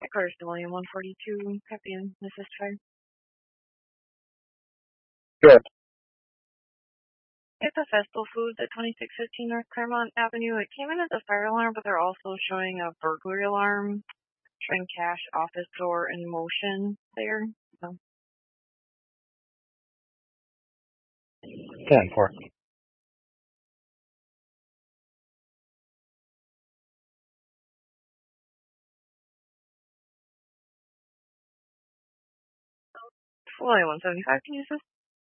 Headquarters to William 142, copy and assist fire. Sure. It's a Festival Foods at 2615 North Claremont Avenue. It came in as a fire alarm, but they're also showing a burglary alarm, showing cash office door in motion there. So. 10-4. William 175, can you assist?